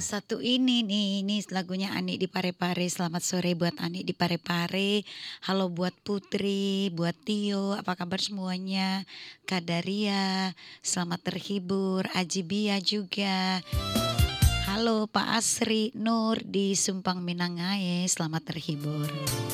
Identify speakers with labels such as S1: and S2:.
S1: Satu ini lagunya Ani di Parepare. Selamat sore buat Ani di Parepare. Halo buat Putri, buat Tio, apa kabar semuanya? Kadaria, selamat terhibur. Ajibia juga. Halo Pak Asri Nur di Sumpang Minangae, selamat terhibur.